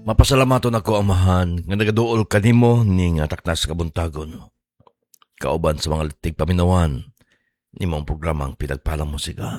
Mapasalamaton ako, Amahan, nga nagaduol kanimo ning taknas kabuntagon. Kauban sa mga litig paminawan, ni mong programang Pinagpalang Musika.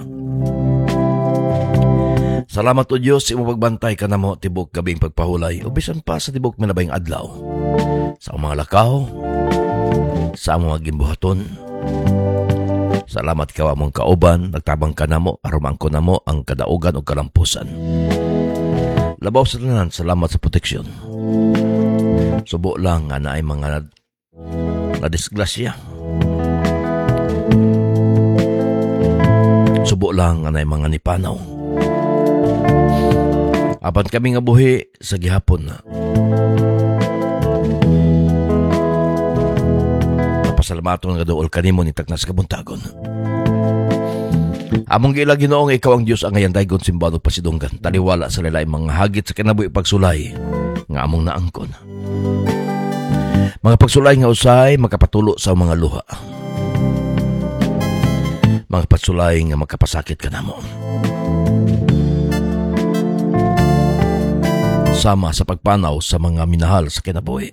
Salamat o Diyos, imo pagbantay ka na mo tibok gabing pagpahulay, o bisan pa sa tibok minabayang adlaw. Sa mga lakaw, sa mga gimbuhaton. Salamat ka mong kauban, nagtabang ka na mo, aruman ko na mo ang kadaugan o kalampusan. Labaw sa tanan, salamat sa proteksyon. Subo lang nga na ay mga nadisgrasya. Subo lang nga na ay mga nipanaw. Apan kami nga buhi sa gihapon na. Napasalamaton nga dool kanimo ni taknas kabuntagon. Among gila Ginoong ikaw ang Diyos ang ngayon daygon simbahan o pasidunggan. Taliwala sa lalay mga hagit sa kinabuhi pagsulay nga among naangkon. Mga pagsulay nga usay makapatulo sa mga luha. Mga pagsulay nga makapasakit ka namo. Sama sa pagpanaw sa mga minahal sa kinabuhi.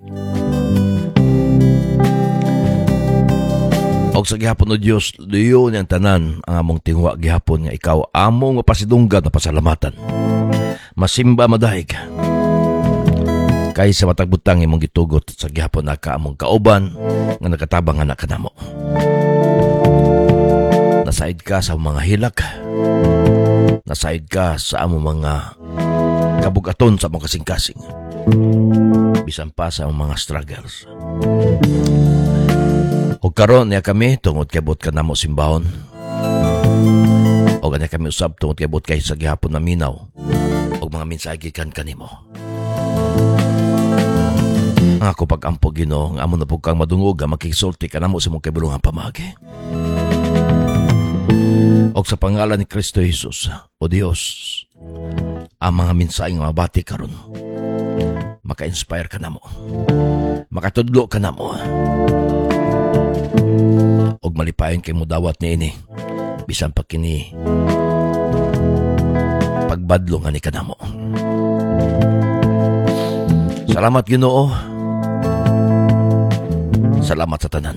Og sa gihapon o Diyos, liyo niyang tanan ang among tingwa gihapon nga ikaw among pasidunggan na pasalamatan. Masimba madahig. Kaysa matagbutang imong gitugot sa gihapon na ka among kauban nga nakatabang anak ka namo. Nasaid ka sa mga hilak. Nasaid ka sa among mga kabugaton sa among kasing-kasing. Bisan pa sa among mga struggles. O karon niya kami tungod kay bot ka namo simbahon. O kanya kami usab tungod kay bot kay sa gihapon na minaw. O mga mensahe kan kanimo. Ang ako pag-ampo Ginoo nga amo na pug kang madungog nga makisulti ka namo sa mong kabulungan pamagi. O sa pangalan ni Kristo Jesus, o Dios, ang mga mensahe nga mabati karon. Maka-inspire ka namo. Makatudlo ka namo. Og malipayon kay mo dawat ni ini bisan pa kini pagbadlo nga ni kanamo. Salamat Ginoo. Salamat sa tanan.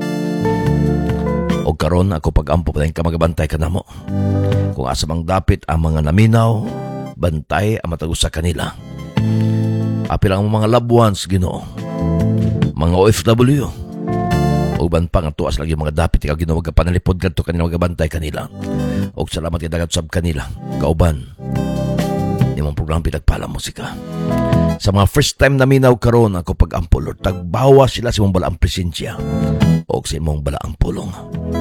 Og karon ako pag-ampo pa ka magabantay kanamo. Kung asa mang dapit ang mga naminaw, bantay ang matagos sa kanila. Apil ang mga loved ones Ginoo. Mga OFW. Uban pa nga tuas lagi mga dapit ikaw Ginoo nga panalipod kadto kanila magabantay kanila. Og salamat kay dagat sab kanila. Kauban. Imong program Pinagpalang Musika. Sa mga first time na minaw karon ako pag-ampo Lord, tagbawa sila sa imong balaang presensya og sa imong balaang pulong.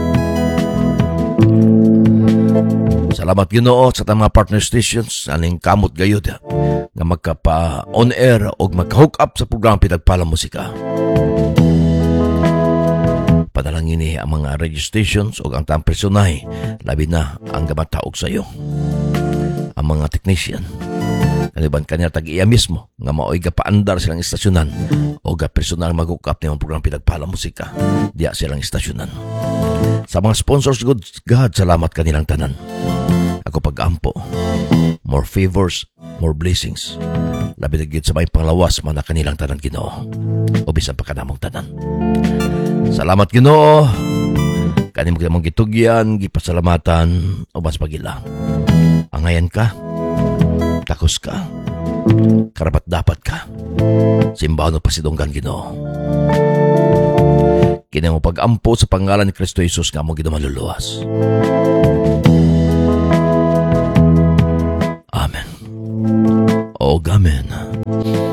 Salamat Ginoo sa mga partner stations aning kamot gayud nga magkapa on air og maghook up sa program Pinagpalang Musika. Padalangin ni ang mga radio stations o ang taong personahe, labi na ang gamataog sa iyo. Ang mga technician, kaniban kanya tag-iya mismo, nga mao'y gapaandar silang istasyonan o ga-personal mag-hook-up ng program Pinagpalang Musika, diya silang istasyonan. Sa mga sponsors, God, salamat kanilang tanan. Ako pag-ampo, more favors, more blessings. Labi na gid sa may panglawas man na kanilang tanan Ginoo. O bisan pa kanamong tanan. Salamat Ginoo. Kani mo mong gitugyan, gipasalamatan o mas pagila. Angayan ka, takos ka, karapat dapat ka. Simbahan o pasidunggan Ginoo. Kini mo pag-ampo sa pangalan ni Kristo Jesus nga mo ginamaluluwas.